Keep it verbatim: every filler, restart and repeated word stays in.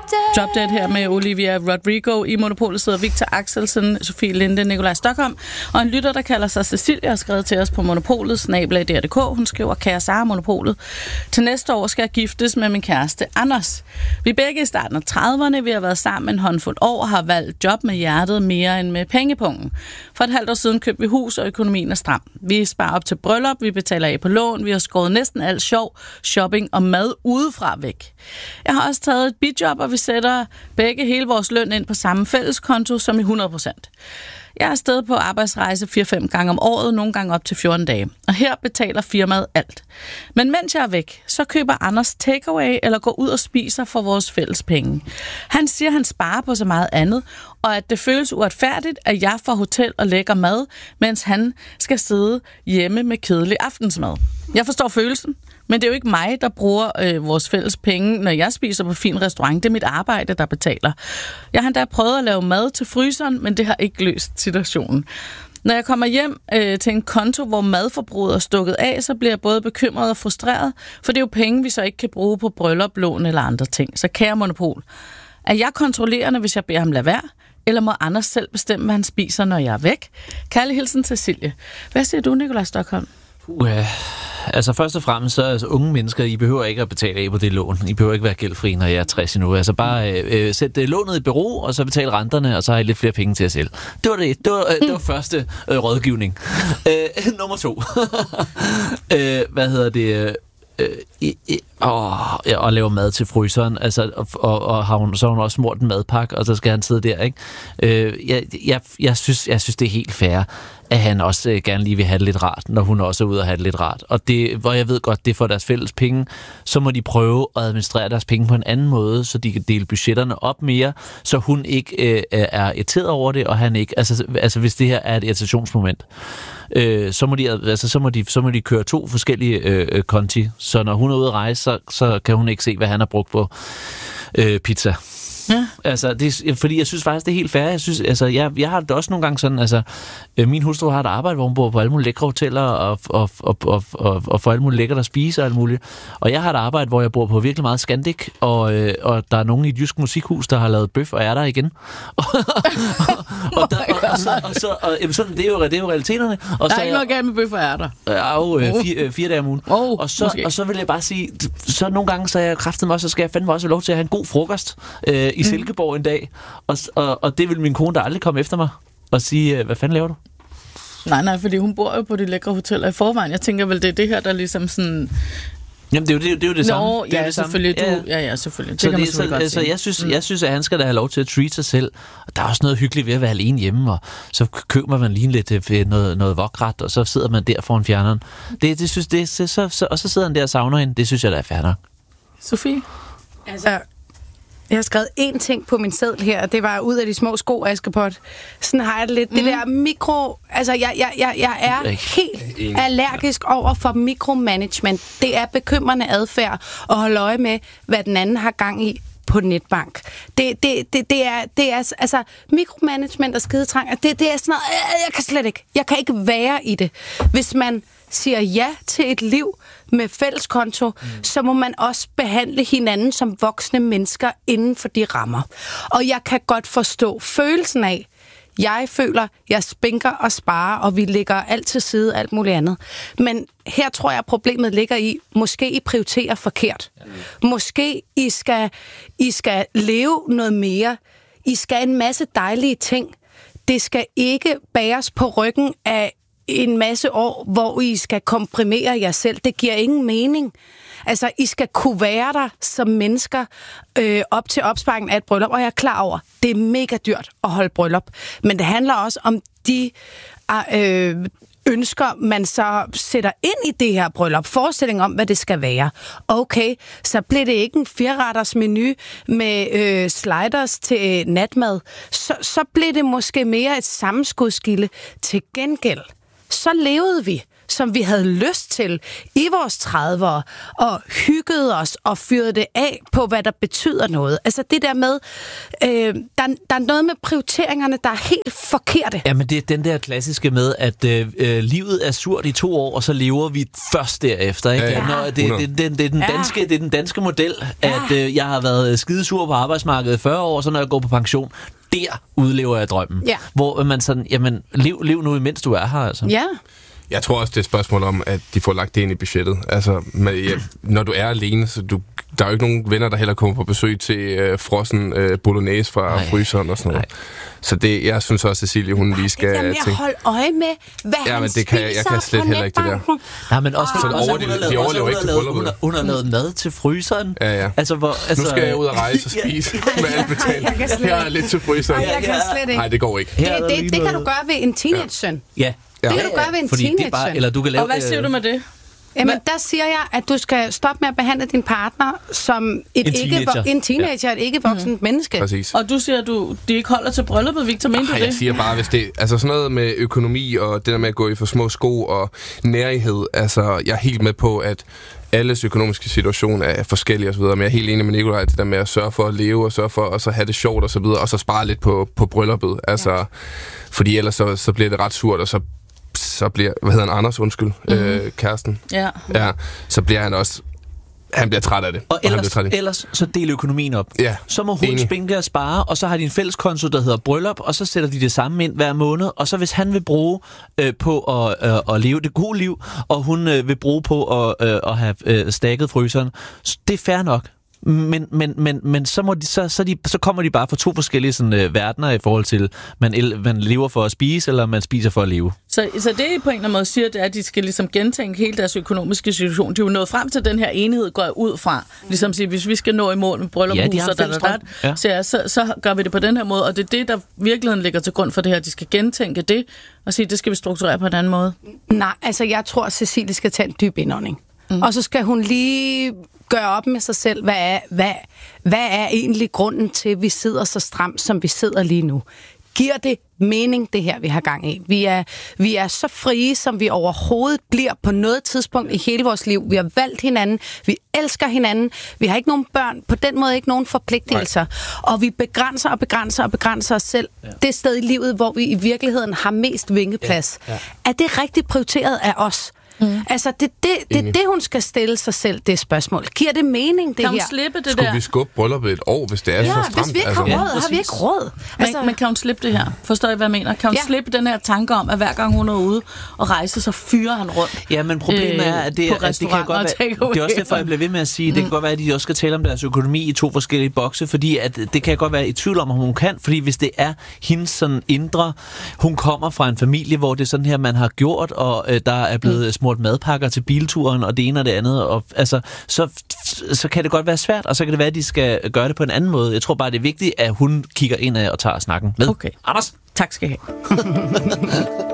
Drop Dead her med Olivia Rodrigo. I Monopolet sidder Victor Axelsen, Sofie Linde, Nikolaj Stockholm og en lytter, der kalder sig Cecilia, har skrevet til os på Monopolet, snabel-a D R punktum d k. Hun skriver, kære Sara Monopolet. Til næste år skal jeg giftes med min kæreste Anders. Vi er begge i starten af trediverne. Vi har været sammen en håndfuld år og har valgt job med hjertet mere end med pengepungen. For et halvt år siden købte vi hus, og økonomien er stram. Vi sparer op til bryllup, vi betaler af på lån, vi har skåret næsten alt sjov, shopping og mad udefra væk. Jeg har også taget et bidjob, og vi sætter begge hele vores løn ind på samme fælleskonto som i hundrede procent. Jeg er afsted på arbejdsrejse fire til fem gange om året, nogle gange op til fjorten dage. Og her betaler firmaet alt. Men mens jeg er væk, så køber Anders takeaway eller går ud og spiser for vores fælles penge. Han siger, at han sparer på så meget andet, og at det føles uretfærdigt, at jeg får hotel og lækker mad, mens han skal sidde hjemme med kedelig aftensmad. Jeg forstår følelsen, men det er jo ikke mig, der bruger øh, vores fælles penge, når jeg spiser på fin restaurant. Det er mit arbejde, der betaler. Jeg har endda prøvet at lave mad til fryseren, men det har ikke løst situationen. Når jeg kommer hjem øh, til en konto, hvor madforbruget er stukket af, så bliver jeg både bekymret og frustreret, for det er jo penge, vi så ikke kan bruge på bryllup, lån eller andre ting. Så kære Monopol, er jeg kontrollerende, hvis jeg beder ham lade være? Eller må Anders selv bestemme, hvad han spiser, når jeg er væk? Kærlig hilsen, Cecilie. Hvad siger du, Nikolaj Stockholm? Uh, altså først og fremmest, så altså, unge mennesker, I behøver ikke at betale af på det lån. I behøver ikke være gældfri, når jeg er tres endnu. Altså bare øh, sæt det lånet i bero, og så betale renterne, og så har I lidt flere penge til jer selv. Det var det. Det var, øh, det var første øh, rådgivning. Øh, nummer to. øh, hvad hedder det? Øh, i, i, åh, ja, og laver mad til fryseren, altså, og, og, og har hun, så har hun også smurt en madpakke, og så skal han sidde der, ikke? Øh, jeg, jeg, jeg, synes, jeg synes, det er helt fair, at han også øh, gerne lige vil have det lidt rart, når hun også er ude og have det lidt rart. Og det, hvor jeg ved godt, det er for deres fælles penge, så må de prøve at administrere deres penge på en anden måde, så de kan dele budgetterne op mere, så hun ikke øh, er irriteret over det, og han ikke, altså, altså hvis det her er et irritationsmoment, øh, så, må de, altså, så, må de, så må de køre to forskellige øh, konti, så når hun er ude at rejse, så, så kan hun ikke se, hvad han har brugt på øh, pizza. Ja. Altså, det, fordi jeg synes faktisk, det er helt fair. Jeg synes, altså, jeg, jeg har det også nogle gange sådan, altså, øh, min hustru har et arbejde, hvor hun bor på alle mulige lækre hoteller, og, og, og, og, og, og får alle mulige lækkert at spise og alt muligt. Og jeg har et arbejde, hvor jeg bor på virkelig meget Scandic, og, øh, og der er nogen i et jysk musikhus, der har lavet bøf og er der igen. og, og, der, og, og, så, og, så, og, jamen, sådan, det, er jo, det er jo realiteterne. Og der så er ikke noget galt med bøf og ærter. Ja, jo, øh, fire, øh, fire dage om ugen. Oh, og, så, og så vil jeg bare sige, så nogle gange, så er jeg kraftet mig også, så skal jeg fandme også have lov til at have en god frokost øh, i Silkeborg en dag, og, og, og det vil min kone der aldrig komme efter mig og sige, hvad fanden laver du? Nej, nej, fordi hun bor jo på de lækre hoteller i forvejen. Jeg tænker vel, det er det her, der ligesom sådan... Jamen, det er jo det, det, er jo det samme. Nå, det er ja, det selvfølgelig. Samme. Du, ja, ja, selvfølgelig. Det så kan man det, selvfølgelig så, godt så jeg synes, mm. jeg synes, at han skal da have lov til at treat sig selv. Og der er også noget hyggeligt ved at være alene hjemme, og så køber man lige lidt noget, noget vokret, og så sidder man der foran fjerneren. Det, det synes, det, så, så, så, og så sidder han der og savner hende. Det synes jeg, der er fair nok. Sofie? Altså... Jeg har skrevet én ting på min seddel her, og det var ud af de små sko, Askepot. Sådan har jeg det lidt. Mm. Det der mikro... Altså, jeg, jeg, jeg, jeg er helt allergisk over for mikromanagement. Det er bekymrende adfærd at holde øje med, hvad den anden har gang i på netbank. Det, det, det, det, er, det er... Altså, mikromanagement og skidetrang, det, det er sådan noget... Jeg kan slet ikke... Jeg kan ikke være i det. Hvis man siger ja til et liv med fælleskonto, mm. så må man også behandle hinanden som voksne mennesker inden for de rammer. Og jeg kan godt forstå følelsen af, jeg føler, jeg spinker og sparer, og vi lægger alt til side, alt muligt andet. Men her tror jeg, problemet ligger i, måske I prioriterer forkert. Måske I skal, I skal leve noget mere. I skal en masse dejlige ting. Det skal ikke bæres på ryggen af en masse år, hvor I skal komprimere jer selv. Det giver ingen mening. Altså, I skal kunne være der som mennesker øh, op til opsparingen af et bryllup, og jeg er klar over, det er mega dyrt at holde bryllup. Men det handler også om de øh, ønsker, man så sætter ind i det her bryllup. Forestilling om, hvad det skal være. Okay, så bliver det ikke en fireretters menu med øh, sliders til natmad. Så, så bliver det måske mere et sammenskudskilde. Til gengæld så levede vi. som vi havde lyst til i vores tredivere, og hyggede os og fyrede det af på, hvad der betyder noget. Altså det der med, øh, der, der er noget med prioriteringerne, der er helt forkerte. Ja, men det er den der klassiske med, at øh, øh, livet er surt i to år, og så lever vi først derefter. Ikke? Ja, Når det, det, det, det, det, er den danske, ja. det er den danske model, at øh, jeg har været skidesur på arbejdsmarkedet i fyrre år, så når jeg går på pension, der udlever jeg drømmen. Ja. Hvor man sådan, jamen, lev, lev nu, imens du er her, altså. Ja. Jeg tror også, det er et spørgsmål om, at de får lagt det ind i budgettet. Altså, med, ja, når du er alene, så du, der er jo ikke nogen venner, der heller kommer på besøg til øh, frossen øh, bolognese fra Nej. fryseren og sådan noget. Nej. Så det, jeg synes også, at Cecilie, hun lige skal Jamen, tænke... hold øje med, hvad ja, han men det kan jeg, jeg kan slet heller ikke det der. Nej, men også, Så også, over, hun har de, lavet, de overlever også, ikke til lavet, hun, brylluppet. har, hun har lavet mad til fryseren. Ja, ja. Altså, hvor, altså, nu skal jeg ud og rejse og spise med alt betalt. Her er lidt til fryseren. Nej, jeg kan slet ikke. Nej, det går ikke. Det, det, det kan du gøre ved en teenage-søn. Ja. Det kan du gøre ved en teenage-søn. Eller du kan lave, Og hvad siger du med det? Jamen, der siger jeg, at du skal stoppe med at behandle din partner som et En ikke teenager. en teenager, ja. et ikke voksent mm. menneske. Præcis. Og du siger, at du, de ikke holder til brylluppet, Victor, mener du Ej, det? jeg siger bare, hvis det... Altså sådan noget med økonomi og det der med at gå i for små sko og nærighed. Altså, jeg er helt med på, at alles økonomiske situation er forskellig og så videre, men jeg er helt enig med Nikolaj, det der med at sørge for at leve og sørge for at så have det sjovt og så videre, og så spare lidt på, på brylluppet. Altså, ja. Fordi ellers så, så bliver det ret surt, og så så bliver, hvad hedder han, Anders, undskyld, mm-hmm. øh, kæresten. Ja. Ja, så bliver han også, han bliver træt af det. Og, og ellers, han ellers så del økonomien op. Ja, så må hun enig. spinke og spare, og så har de en fælles konto, der hedder bryllup, og så sætter de det samme ind hver måned, og så hvis han vil bruge øh, på at, øh, at leve det gode liv, og hun øh, vil bruge på at, øh, at have øh, stakket fryseren, det er fair nok. Men, men, men, men så, må de, så, så, de, så kommer de bare fra to forskellige sådan, øh, verdener i forhold til, man, man lever for at spise, eller man spiser for at leve. Så, så det, I på en eller anden måde siger, det er, at de skal ligesom gentænke hele deres økonomiske situation. De er jo nået frem til, den her enhed går ud fra. Ligesom sige, hvis vi skal nå i mål med bryllupshus, ja, og da, da, da, ja. så, ja, så, så gør vi det på den her måde. Og det er det, der virkeligheden ligger til grund for det her. De skal gentænke det, og sige, det skal vi strukturere på en anden måde. Nej, altså jeg tror, at Cecilie skal tage en dyb indånding. Mm. Og så skal hun lige gøre op med sig selv, hvad er, hvad, hvad er egentlig grunden til, at vi sidder så stramt, som vi sidder lige nu. Giver det mening, det her, vi har gang i? Vi er, vi er så frie, som vi overhovedet bliver på noget tidspunkt i hele vores liv. Vi har valgt hinanden, vi elsker hinanden, vi har ikke nogen børn, på den måde ikke nogen forpligtelser. Nej. Og vi begrænser og begrænser og begrænser os selv ja. det sted i livet, hvor vi i virkeligheden har mest vingeplads. Ja. Ja. Er det rigtig prioriteret af os? Mm. Altså, det er det, det, det, det, hun skal stille sig selv, det spørgsmål. Giver det mening, det kan her? Hun slippe det Skulle der? vi skubbe brylluppet et år, hvis det er ja, så stramt? hvis vi ikke altså. har råd, ja, har vi ikke råd. Altså, men, men kan hun slippe det her? Forstår I, hvad jeg mener? Kan hun ja. slippe den her tanke om, at hver gang hun er ude og rejse, så fyrer han rundt? Ja, men problemet er, at det, at det kan godt være, det er også derfor, jeg bliver ved med at sige, mm. det kan godt være, at de også skal tale om deres økonomi i to forskellige bokse, fordi at det kan godt være i tvivl om, om hun kan, fordi hvis det er hendes sådan indre, hun kommer fra en familie, hvor det er sådan her, man har gjort, og øh, der er blevet mm. smurt madpakker til bilturen, og det ene og det andet, og altså, så, så kan det godt være svært, og så kan det være, at de skal gøre det på en anden måde. Jeg tror bare, det er vigtigt, at hun kigger ind og tager snakken med. Okay. Anders, tak skal I have.